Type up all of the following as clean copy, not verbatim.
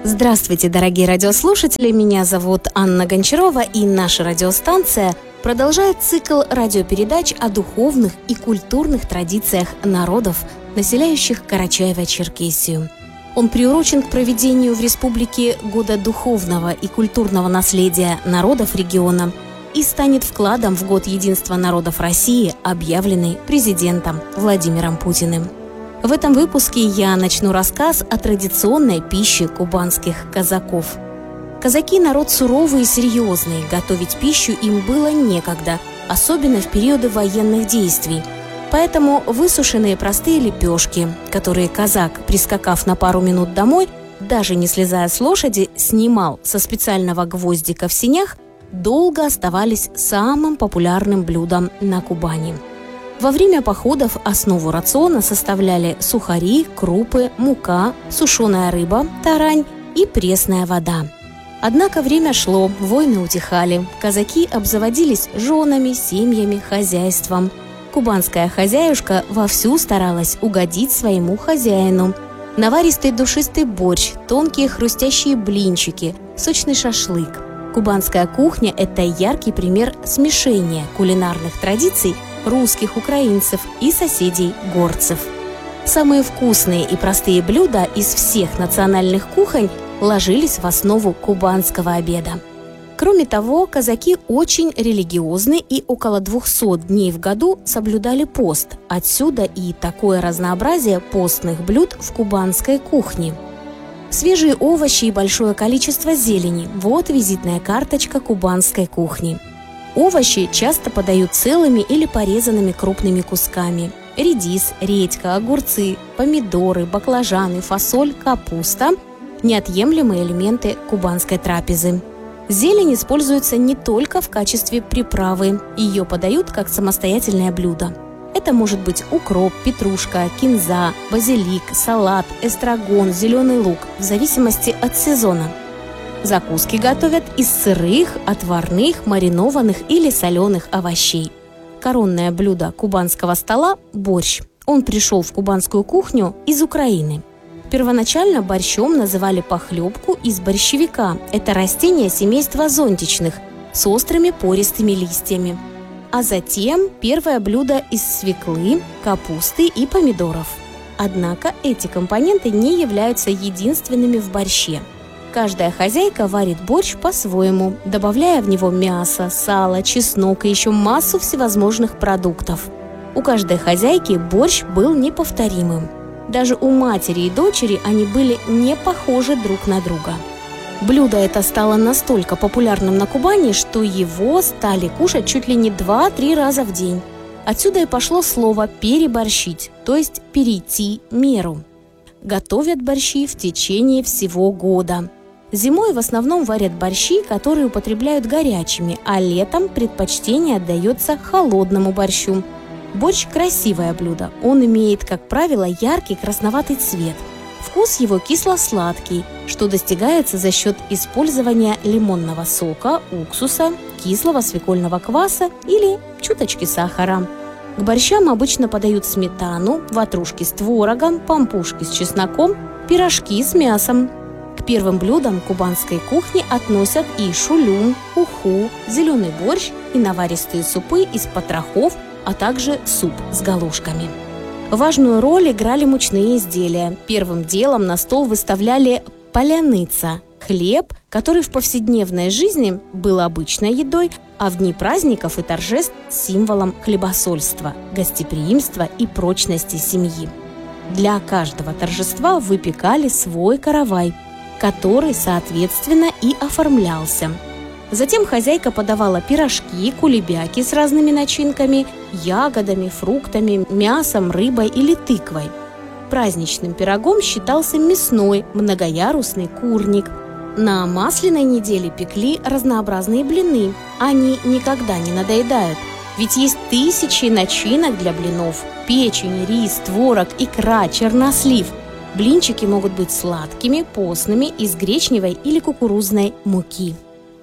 Здравствуйте, дорогие радиослушатели! Меня зовут Анна Гончарова, и наша радиостанция продолжает цикл радиопередач о духовных и культурных традициях народов, населяющих Карачаево-Черкесию. Он приурочен к проведению в республике Года духовного и культурного наследия народов региона и станет вкладом в Год единства народов России, объявленный президентом Владимиром Путиным. В этом выпуске я начну рассказ о традиционной пище кубанских казаков. Казаки – народ суровый и серьезный, готовить пищу им было некогда, особенно в периоды военных действий. Поэтому высушенные простые лепешки, которые казак, прискакав на пару минут домой, даже не слезая с лошади, снимал со специального гвоздика в сенях, долго оставались самым популярным блюдом на Кубани. Во время походов основу рациона составляли сухари, крупы, мука, сушеная рыба, тарань и пресная вода. Однако время шло, войны утихали, казаки обзаводились женами, семьями, хозяйством. Кубанская хозяюшка вовсю старалась угодить своему хозяину. Наваристый душистый борщ, тонкие хрустящие блинчики, сочный шашлык. Кубанская кухня – это яркий пример смешения кулинарных традиций русских, украинцев и соседей-горцев. Самые вкусные и простые блюда из всех национальных кухонь ложились в основу кубанского обеда. Кроме того, казаки очень религиозны и около 200 дней в году соблюдали пост. Отсюда и такое разнообразие постных блюд в кубанской кухне. Свежие овощи и большое количество зелени – вот визитная карточка кубанской кухни. Овощи часто подают целыми или порезанными крупными кусками. Редис, редька, огурцы, помидоры, баклажаны, фасоль, капуста – неотъемлемые элементы кубанской трапезы. Зелень используется не только в качестве приправы, ее подают как самостоятельное блюдо. Это может быть укроп, петрушка, кинза, базилик, салат, эстрагон, зеленый лук, в зависимости от сезона. Закуски готовят из сырых, отварных, маринованных или соленых овощей. Коронное блюдо кубанского стола – борщ. Он пришел в кубанскую кухню из Украины. Первоначально борщом называли похлебку из борщевика. Это растение семейства зонтичных с острыми пористыми листьями. А затем первое блюдо из свеклы, капусты и помидоров. Однако эти компоненты не являются единственными в борще. Каждая хозяйка варит борщ по-своему, добавляя в него мясо, сало, чеснок и еще массу всевозможных продуктов. У каждой хозяйки борщ был неповторимым. Даже у матери и дочери они были не похожи друг на друга. Блюдо это стало настолько популярным на Кубани, что его стали кушать чуть ли не 2-3 раза в день. Отсюда и пошло слово «переборщить», то есть «перейти меру». Готовят борщи в течение всего года. Зимой в основном варят борщи, которые употребляют горячими, а летом предпочтение отдается холодному борщу. Борщ – красивое блюдо. Он имеет, как правило, яркий красноватый цвет. Вкус его кисло-сладкий, что достигается за счет использования лимонного сока, уксуса, кислого свекольного кваса или чуточки сахара. К борщам обычно подают сметану, ватрушки с творогом, пампушки с чесноком, пирожки с мясом. К первым блюдам кубанской кухни относят и шулюм, уху, зеленый борщ и наваристые супы из потрохов, а также суп с галушками. Важную роль играли мучные изделия. Первым делом на стол выставляли паляныца – хлеб, который в повседневной жизни был обычной едой, а в дни праздников и торжеств – символом хлебосольства, гостеприимства и прочности семьи. Для каждого торжества выпекали свой каравай, который, соответственно, и оформлялся. Затем хозяйка подавала пирожки, кулебяки с разными начинками, ягодами, фруктами, мясом, рыбой или тыквой. Праздничным пирогом считался мясной многоярусный курник. На масляной неделе пекли разнообразные блины. Они никогда не надоедают, ведь есть тысячи начинок для блинов: печень, рис, творог, икра, чернослив. Блинчики могут быть сладкими, постными, из гречневой или кукурузной муки.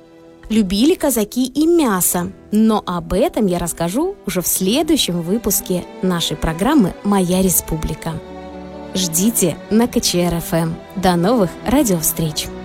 Любили казаки и мясо, но об этом я расскажу уже в следующем выпуске нашей программы «Моя республика». ждите на КЧР-ФМ. До новых радиовстреч!